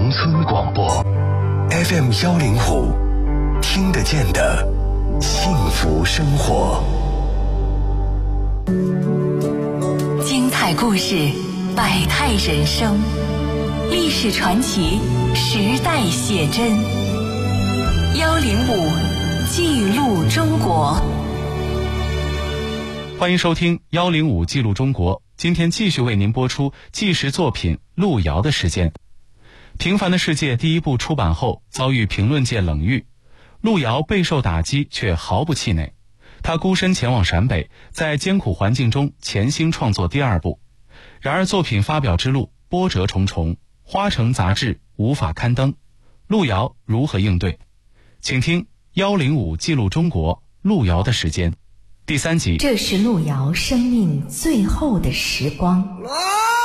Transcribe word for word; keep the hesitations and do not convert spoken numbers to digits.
农村广播 F M 幺零五，听得见的幸福生活。 精彩故事，百态人生，历史传奇，时代写真。幺零五记录中国。 欢迎收听幺零五记录中国，今天继续为您播出纪实作品《路遥的时间》。平凡的世界第一部出版后遭遇评论界冷遇，路遥备受打击却毫不气馁。他孤身前往陕北，在艰苦环境中潜心创作第二部。然而作品发表之路波折重重，花城杂志无法刊登，路遥如何应对？请听幺零五记录中国路遥的时间第三集。 这是路遥生命最后的时光。